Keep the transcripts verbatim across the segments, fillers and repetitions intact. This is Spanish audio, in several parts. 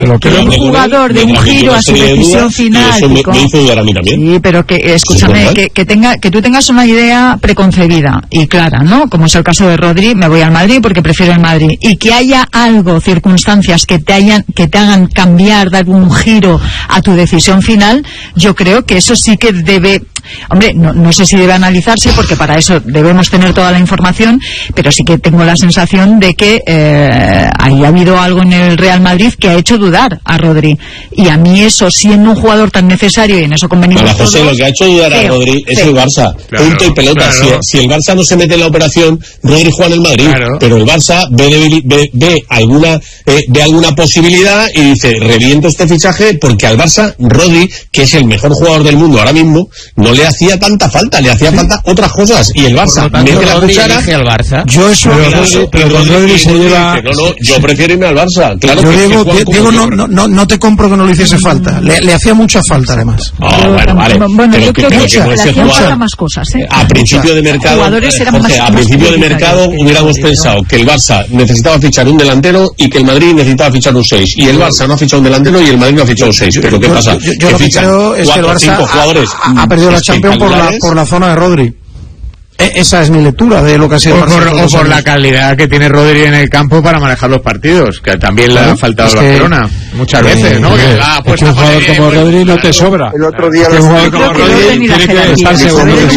Pero que un jugador de un giro a su decisión final. Eso me, me hizo dudar a mí también. Sí, pero que, escúchame, sí, que, que tenga, que tú tengas una idea preconcebida y clara, ¿no? Como es el caso de Rodri, me voy al Madrid porque prefiero el Madrid. Y que haya algo, circunstancias que te hayan, que te hagan cambiar, dar un giro a tu decisión final, yo creo que eso sí que debe, hombre, no, no sé si debe analizarse porque para eso debemos tener toda la información, pero sí que tengo la sensación de que eh, ahí ha habido algo en el Real Madrid que ha hecho dudar a Rodri, y a mí eso, siendo un jugador tan necesario, y en eso convenimos Para José, todos, lo que ha hecho dudar a Rodri es el Barça, claro, punto y pelota. claro. Si, si el Barça no se mete en la operación, Rodri juega en el Madrid, claro. Pero el Barça ve, de, ve, ve alguna eh, ve alguna posibilidad y dice, reviento este fichaje, porque al Barça, Rodri, que es el mejor jugador del mundo ahora mismo, no le hacía tanta falta, le hacía sí. falta otras cosas, y el Barça mete la cuchara al Barça. Yo eso, pero, pero, Rodri, pero Rodri, Rodri se Rodri lleva... dice, no, no, yo prefiero irme al Barça, claro. Yo que Diego, que Diego no, no, no, no te compro que no le hiciese falta, le, le hacía mucha falta además. Oh, bueno, vale. Bueno, pero yo que, creo que, que, que le hacía jugador, falta más cosas, ¿eh? A principio de mercado, jugadores eran Jorge, más, a principio más de mercado hubiéramos pensado que el Barça necesitaba fichar un delantero y que el Madrid necesitaba fichar un seis, y el Barça no ha fichado un delantero y el Madrid no ha fichado un seis. Pero ¿qué yo, pasa? Yo, yo que lo que creo es que el Barça jugadores ha, ha perdido la Champions por la, por la zona de Rodri. Esa es mi lectura de lo que ha sido. O por, o por la calidad que tiene Rodri en el campo para manejar los partidos, que también le ha faltado al Barcelona muchas veces, ¿no? Que ah, pues un jugador como Rodri no te sobra. El otro día un jugador como Rodri tiene que estar seguro de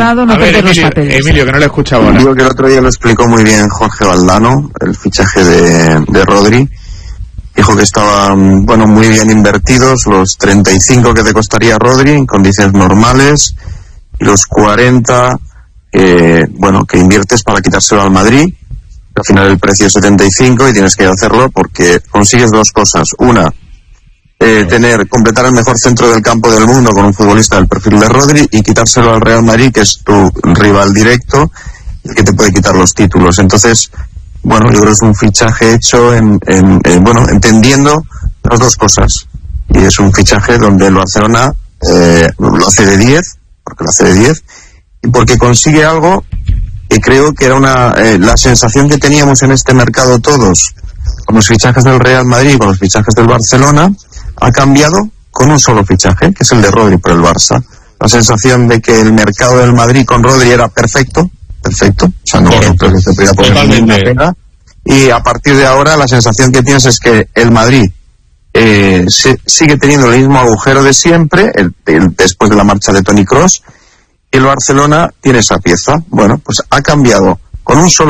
que Emilio, que no le escuchaba ahora. Digo que el otro día lo explicó muy bien Jorge Valdano, el fichaje de, de Rodri. Dijo que estaban, bueno, muy bien invertidos los treinta y cinco que te costaría Rodri en condiciones normales, y los cuarenta Eh, bueno, que inviertes para quitárselo al Madrid. Al final el precio es setenta y cinco y tienes que hacerlo porque consigues dos cosas. Una, eh, tener, completar el mejor centro del campo del mundo con un futbolista del perfil de Rodri, y quitárselo al Real Madrid, que es tu rival directo y que te puede quitar los títulos. Entonces, bueno, yo creo que es un fichaje hecho en, en, en bueno, entendiendo las dos cosas. Y es un fichaje donde el Barcelona eh, lo hace de diez, porque lo hace de diez, y porque consigue algo que creo que era una eh, la sensación que teníamos en este mercado todos, con los fichajes del Real Madrid y con los fichajes del Barcelona, ha cambiado con un solo fichaje, que es el de Rodri por el Barça. La sensación de que el mercado del Madrid con Rodri era perfecto, perfecto, o sea, no, no creo que se pudiera poner ninguna pena, y a partir de ahora la sensación que tienes es que el Madrid eh, se, sigue teniendo el mismo agujero de siempre, el, el, después de la marcha de Toni Kroos, y el Barcelona tiene esa pieza. Bueno, pues ha cambiado con un solo